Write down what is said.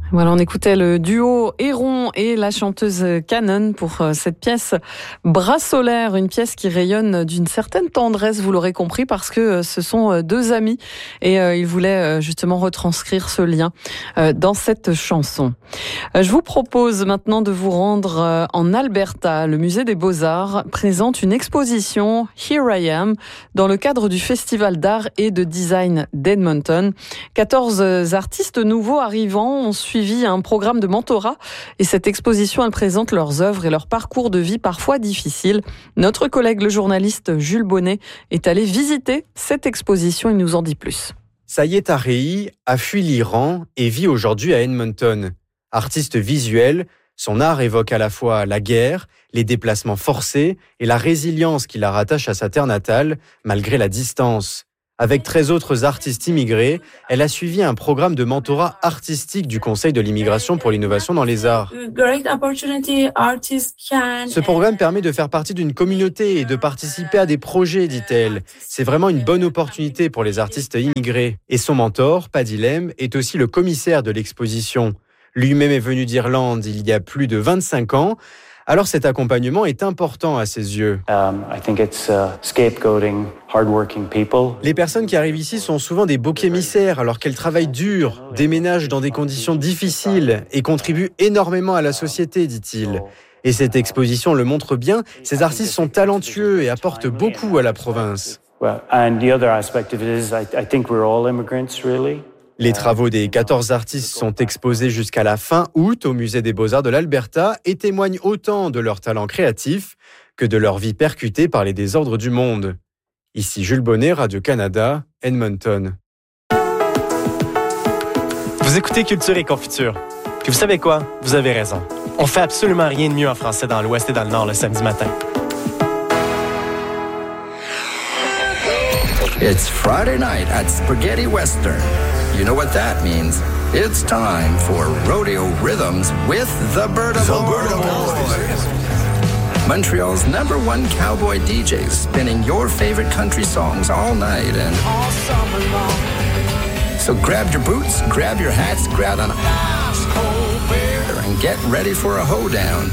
Voilà, on écoutait le duo Héron et la chanteuse Canon pour cette pièce Bras solaire, une pièce qui rayonne d'une certaine tendresse, vous l'aurez compris, parce que ce sont deux amis et ils voulaient justement retranscrire ce lien dans cette chanson. Je vous propose maintenant de vous rendre en Alberta. Le musée des Beaux-Arts présente une exposition Here I Am dans le cadre du Festival d'art et de design d'Edmonton. 14 artistes nouveaux arrivants ont suivi un programme de mentorat et cette exposition, elle présente leurs œuvres et leur parcours de vie parfois difficiles. Notre collègue le journaliste Jules Bonnet est allé visiter cette exposition, il nous en dit plus. Sayed Arei a fui l'Iran et vit aujourd'hui à Edmonton. Artiste visuel, son art évoque à la fois la guerre, les déplacements forcés et la résilience qui la rattache à sa terre natale, malgré la distance. Avec 13 autres artistes immigrés, elle a suivi un programme de mentorat artistique du Conseil de l'immigration pour l'innovation dans les arts. Ce programme permet de faire partie d'une communauté et de participer à des projets, dit-elle. C'est vraiment une bonne opportunité pour les artistes immigrés. Et son mentor, Paddy Lem, est aussi le commissaire de l'exposition. Lui-même est venu d'Irlande il y a plus de 25 ans. Alors cet accompagnement est important à ses yeux. Les personnes qui arrivent ici sont souvent des boucs émissaires alors qu'elles travaillent dur, déménagent dans des conditions difficiles et contribuent énormément à la société, dit-il. Et cette exposition le montre bien, ces artistes sont talentueux et apportent beaucoup à la province. Les travaux des 14 artistes sont exposés jusqu'à la fin août au Musée des Beaux-Arts de l'Alberta et témoignent autant de leur talent créatif que de leur vie percutée par les désordres du monde. Ici Jules Bonnet, Radio-Canada, Edmonton. Vous écoutez Culture et Confiture. Puis vous savez quoi? Vous avez raison. On fait absolument rien de mieux en français dans l'Ouest et dans le Nord le samedi matin. It's Friday night at Spaghetti Western. You know what that means. It's time for Rodeo Rhythms with the Bird of Boys. Montreal's #1 cowboy DJs spinning your favorite country songs all night and all summer long. So grab your boots, grab your hats, grab an ice cold beer and get ready for a hoedown.